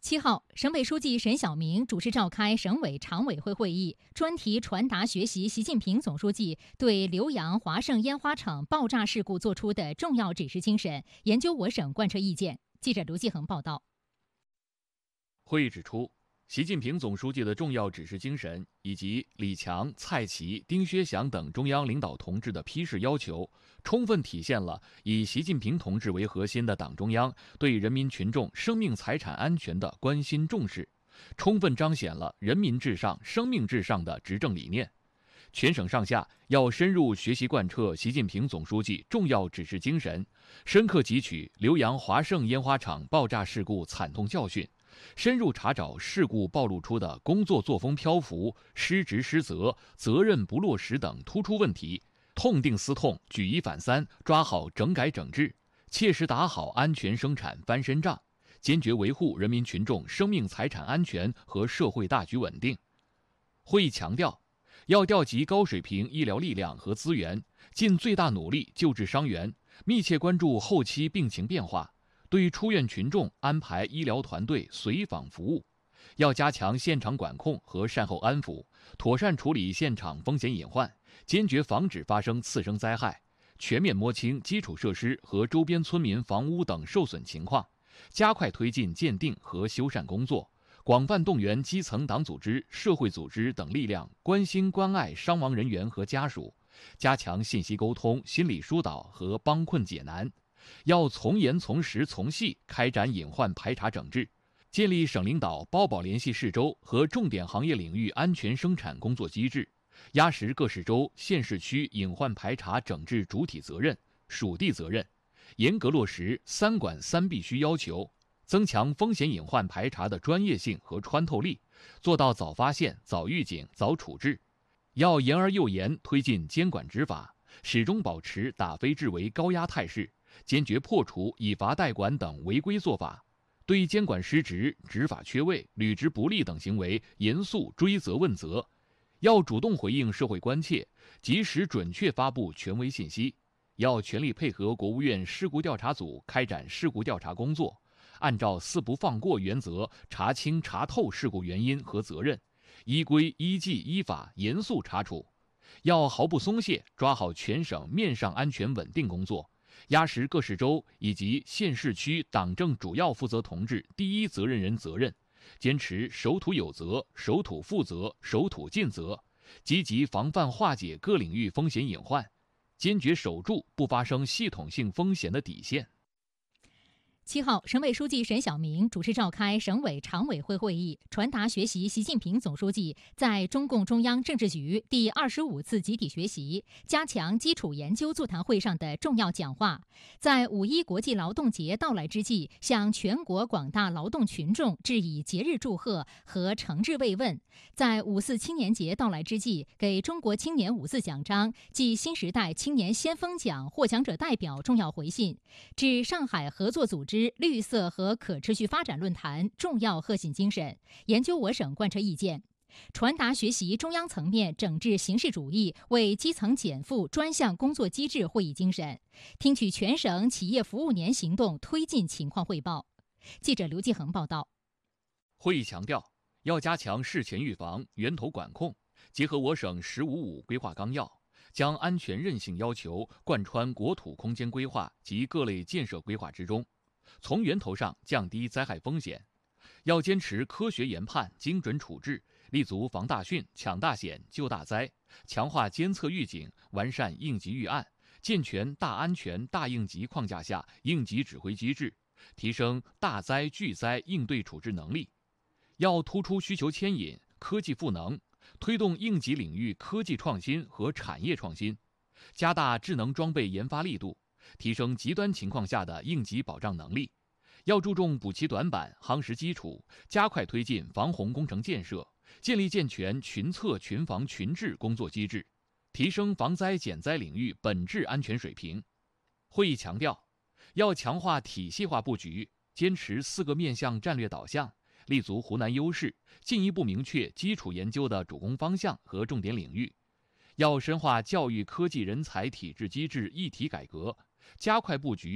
7号，省委书记沈晓明主持召开省委常委会会议，专题传达学习习近平总书记对浏阳华盛烟花厂爆炸事故作出的重要指示精神，研究我省贯彻意见。记者刘继恒报道。 会议指出，习近平总书记的重要指示精神以及李强、蔡奇、丁薛祥等中央领导同志的批示要求，充分体现了以习近平同志为核心的党中央对人民群众生命财产安全的关心重视，充分彰显了人民至上、生命至上的执政理念。全省上下要深入学习贯彻习近平总书记重要指示精神，深刻汲取浏阳华盛烟花厂爆炸事故惨痛教训，深入查找事故暴露出的工作作风漂浮、失职失责、责任不落实等突出问题，痛定思痛，举一反三，抓好整改整治，切实打好安全生产翻身仗，坚决维护人民群众生命财产安全和社会大局稳定。会议强调，要调集高水平医疗力量和资源，尽最大努力救治伤员，密切关注后期病情变化，对出院群众安排医疗团队随访服务。要加强现场管控和善后安抚，妥善处理现场风险隐患，坚决防止发生次生灾害，全面摸清基础设施和周边村民房屋等受损情况，加快推进鉴定和修缮工作，广泛动员基层党组织、社会组织等力量关心关爱伤亡人员和家属，加强信息沟通、心理疏导和帮困解难。要从严从实从细开展隐患排查整治，建立省领导包保联系市州和重点行业领域安全生产工作机制，压实各市州、县市区隐患排查整治主体责任、属地责任，严格落实3管3必须要求，增强风险隐患排查的专业性和穿透力，做到早发现、早预警、早处置。要严而又严推进监管执法，始终保持打非治为高压态势，坚决破除以罚代管等违规做法，对监管失职、执法缺位、履职不力等行为严肃追责问责。要主动回应社会关切，及时准确发布权威信息。要全力配合国务院事故调查组开展事故调查工作，按照4不放过原则查清查透事故原因和责任，依规依纪依法严肃查处。要毫不松懈抓好全省面上安全稳定工作，压实各市州以及县市区党政主要负责同志第一责任人责任，坚持守土有责、守土负责、守土尽责，积极防范化解各领域风险隐患，坚决守住不发生系统性风险的底线。 7号，省委书记沈晓明主持召开省委常委会会议，传达学习习近平总书记在中共中央政治局第25次集体学习加强基础研究座谈会上的重要讲话，在5·1国际劳动节到来之际，向全国广大劳动群众致以节日祝贺和诚挚慰问；在5·4青年节到来之际，给中国青年5·4奖章暨新时代青年先锋奖获奖者代表重要回信，致上海合作组织绿色和可持续发展论坛重要贺信精神，研究我省贯彻意见，传达学习中央层面整治形式主义为基层减负专项工作机制会议精神，听取全省企业服务年行动推进情况汇报。记者刘继恒报道。 会议强调，要加强事前预防、源头管控，结合我省“15·5”规划纲要，将安全韧性要求贯穿国土空间规划及各类建设规划之中，从源头上降低灾害风险。要坚持科学研判、精准处置，立足防大汛、抢大险、救大灾，强化监测预警，完善应急预案，健全大安全、大应急框架下应急指挥机制，提升大灾巨灾应对处置能力。要突出需求牵引、科技赋能，推动应急领域科技创新和产业创新，加大智能装备研发力度，提升极端情况下的应急保障能力。要注重补齐短板、夯实基础，加快推进防洪工程建设，建立健全群测群防群治工作机制，提升防灾减灾领域本质安全水平。会议强调，要强化体系化布局，坚持4个面向战略导向，立足湖南优势，进一步明确基础研究的主攻方向和重点领域。要深化教育科技人才体制机制一体改革，加快布局